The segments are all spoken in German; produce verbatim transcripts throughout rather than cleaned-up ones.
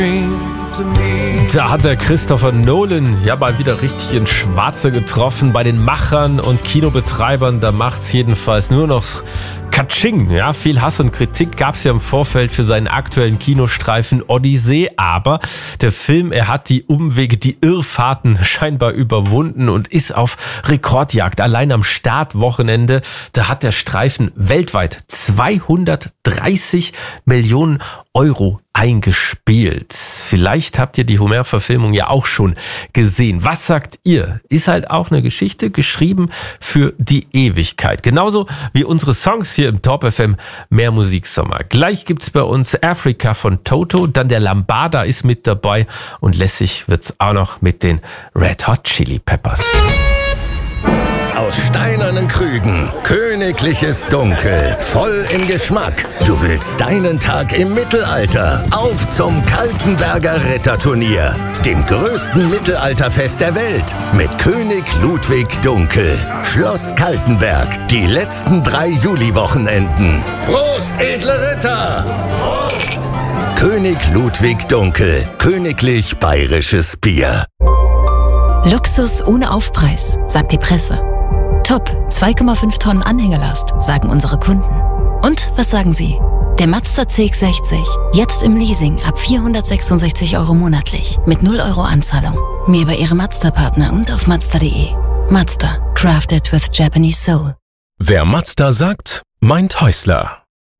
Da hat der Christopher Nolan ja mal wieder richtig ins Schwarze getroffen. Bei den Machern und Kinobetreibern, da macht's jedenfalls nur noch Katsching. Ja, viel Hass und Kritik gab es ja im Vorfeld für seinen aktuellen Kinostreifen Odyssee, aber der Film, er hat die Umwege, die Irrfahrten scheinbar überwunden und ist auf Rekordjagd. Allein am Startwochenende, da hat der Streifen weltweit zweihundertdreißig Millionen Euro eingespielt. Vielleicht habt ihr die Homer-Verfilmung ja auch schon gesehen. Was sagt ihr? Ist halt auch eine Geschichte geschrieben für die Ewigkeit. Genauso wie unsere Songs hier im Top F M Mehr Musiksommer. Gleich gibt's bei uns Africa von Toto, dann der Lambada ist mit dabei und lässig wird's auch noch mit den Red Hot Chili Peppers. Aus steinernen Krügen, königliches Dunkel, voll im Geschmack. Du willst deinen Tag im Mittelalter. Auf zum Kaltenberger Ritterturnier, dem größten Mittelalterfest der Welt. Mit König Ludwig Dunkel. Schloss Kaltenberg, die letzten drei Juliwochenenden. Prost, edle Ritter! Prost! König Ludwig Dunkel, königlich bayerisches Bier. Luxus ohne Aufpreis, sagt die Presse. Top, zwei Komma fünf Tonnen Anhängerlast, sagen unsere Kunden. Und was sagen Sie? Der Mazda C X sechzig, jetzt im Leasing ab vierhundertsechsundsechzig Euro monatlich, mit null Euro Anzahlung. Mehr bei Ihrem Mazda-Partner und auf Mazda punkt de. Mazda, crafted with Japanese soul. Wer Mazda sagt, meint Häusler.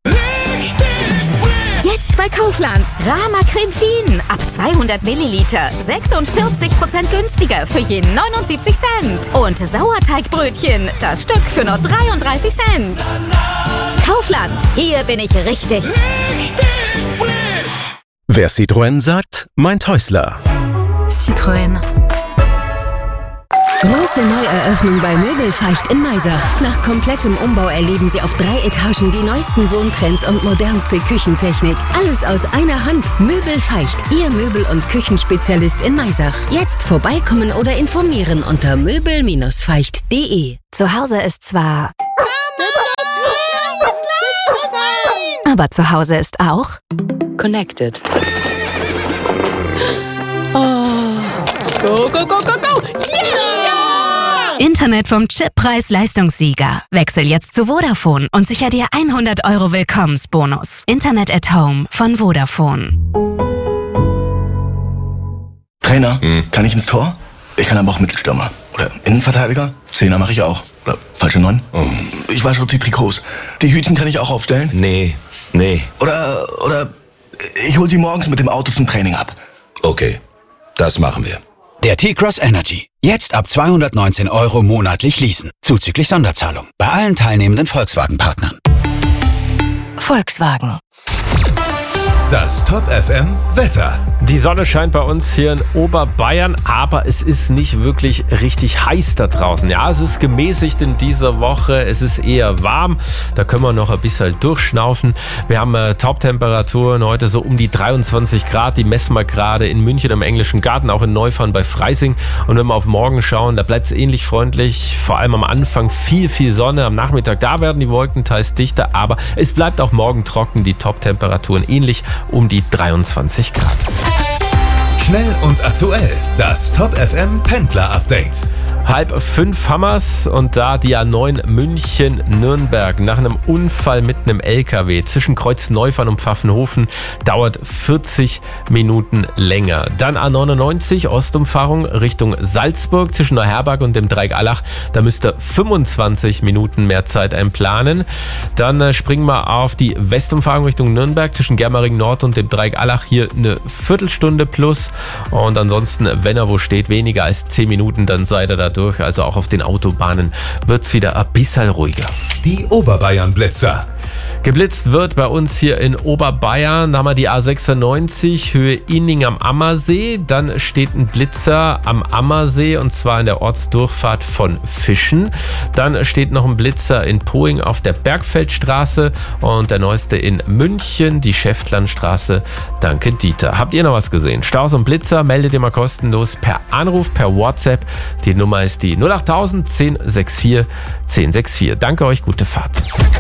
Jetzt bei Kaufland. Rama Creme Fien. Ab zweihundert Milliliter. sechsundvierzig Prozent günstiger für je neunundsiebzig Cent. Und Sauerteigbrötchen. Das Stück für nur dreiunddreißig Cent. Kaufland. Hier bin ich richtig. Richtig frisch. Wer Citroën sagt, meint Häusler. Citroën. Große Neueröffnung bei Möbelfeicht in Maisach. Nach komplettem Umbau erleben Sie auf drei Etagen die neuesten Wohntrends und modernste Küchentechnik. Alles aus einer Hand. Möbelfeicht, Ihr Möbel- und Küchenspezialist in Maisach. Jetzt vorbeikommen oder informieren unter möbel feicht punkt de. Zu Hause ist zwar... Aber zu Hause ist auch... Connected. Oh. Go, go, go, go, go! Yeah! Internet vom Chip-Preis-Leistungssieger. Wechsel jetzt zu Vodafone und sicher dir hundert Euro Willkommensbonus. Internet at Home von Vodafone. Trainer, hm. kann ich ins Tor? Ich kann aber auch Mittelstürmer. Oder Innenverteidiger? Zehner mache ich auch. Oder falsche Neun? Oh. Ich wasche auch die Trikots. Die Hütchen kann ich auch aufstellen? Nee, nee. Oder, oder ich hol sie morgens mit dem Auto zum Training ab. Okay, das machen wir. Der T-Cross Energy. Jetzt ab zweihundertneunzehn Euro monatlich leasen. Zuzüglich Sonderzahlung. Bei allen teilnehmenden Volkswagen-Partnern. Volkswagen. Das Top F M Wetter. Die Sonne scheint bei uns hier in Oberbayern, aber es ist nicht wirklich richtig heiß da draußen. Ja, es ist gemäßigt in dieser Woche, es ist eher warm, da können wir noch ein bisschen durchschnaufen. Wir haben äh, Top-Temperaturen heute so um die dreiundzwanzig Grad, die messen wir gerade in München am Englischen Garten, auch in Neufahren bei Freising. Und wenn wir auf morgen schauen, da bleibt es ähnlich freundlich, vor allem am Anfang viel, viel Sonne. Am Nachmittag, da werden die Wolken teils dichter, aber es bleibt auch morgen trocken, die Top-Temperaturen ähnlich um die dreiundzwanzig Grad. Schnell und aktuell, das Top F M Pendler Update. Halb fünf Hammers und da die A neun München-Nürnberg. Nach einem Unfall mit einem L K W zwischen Kreuz-Neufahren und Pfaffenhofen dauert vierzig Minuten länger. Dann A neunundneunzig Ostumfahrung Richtung Salzburg zwischen Neuherberg und dem Dreieck Allach. Da müsst ihr fünfundzwanzig Minuten mehr Zeit einplanen. Dann äh, springen wir auf die Westumfahrung Richtung Nürnberg zwischen Germering Nord und dem Dreieck Allach. Hier eine Viertelstunde plus. Und ansonsten, wenn er wo steht, weniger als zehn Minuten, dann seid ihr da durch. Also auch auf den Autobahnen wird es wieder ein bisschen ruhiger. Die Oberbayern-Blitzer. Geblitzt wird bei uns hier in Oberbayern. Da haben wir die A sechsundneunzig, Höhe Inning am Ammersee. Dann steht ein Blitzer am Ammersee und zwar in der Ortsdurchfahrt von Fischen. Dann steht noch ein Blitzer in Poing auf der Bergfeldstraße und der neueste in München, die Schäftlandstraße. Danke, Dieter. Habt ihr noch was gesehen? Staus und Blitzer meldet ihr mal kostenlos per Anruf, per WhatsApp. Die Nummer ist die null acht null null eins null sechs vier eins null sechs vier. Danke euch, gute Fahrt.